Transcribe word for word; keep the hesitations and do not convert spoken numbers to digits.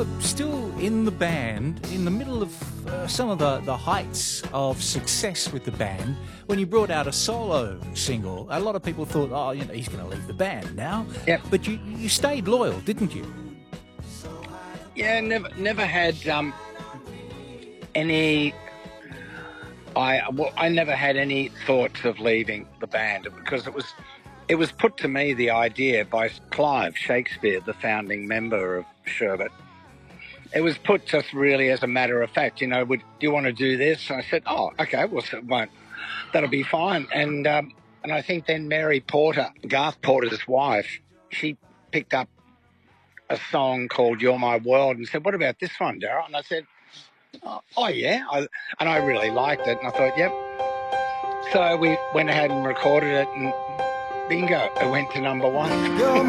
were still in the band, in the middle of uh, some of the, the heights of success with the band, when you brought out a solo single. A lot of people thought, oh, you know, he's going to leave the band now. Yep. But you, you stayed loyal, didn't you? Yeah, never never had um, any... I well, I never had any thoughts of leaving the band because it was it was put to me, the idea, by Clive Shakespeare, the founding member of Sherbet. It was put just really as a matter of fact, you know, would do you want to do this? And I said, oh, okay, well, so, won't. That'll be fine. And um, and I think then Mary Porter, Garth Porter's wife, she picked up a song called You're My World and said, what about this one, Darryl? And I said, oh, oh yeah. I, and I really liked it. And I thought, yep. So we went ahead and recorded it and bingo, it went to number one.